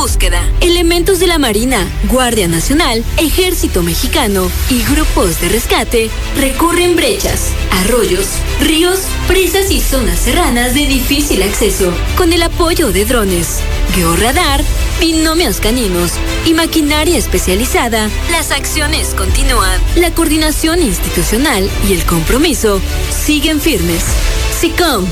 búsqueda. Elementos de la Marina, Guardia Nacional, Ejército Mexicano y grupos de rescate recorren brechas, arroyos, ríos, presas y zonas serranas de difícil acceso con el apoyo de drones, georradar, binomios caninos y maquinaria especializada. Las acciones continúan. La coordinación institucional y el compromiso siguen firmes. SICOM